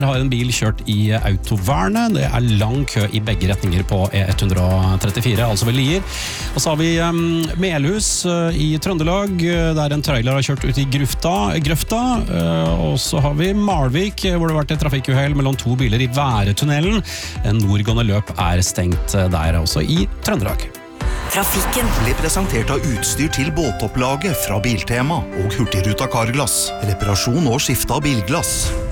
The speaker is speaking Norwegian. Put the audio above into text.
Har en bil kjørt i autovernet. Det lang kø i begge retninger på E134, altså ved Lier. Og så har vi Melhus i Trøndelag, der en trailer har kjørt ut i grøfta. Og så har vi Malvik, hvor det har vært et trafikkuhell mellom to biler i Væretunnelen. En nordgående løp stengt der også i Trøndelag. Trafikken ble presentert av utstyr til båtopplaget fra Biltema og Hurtigruta Carglass. Reparasjon og skifte av bilglass.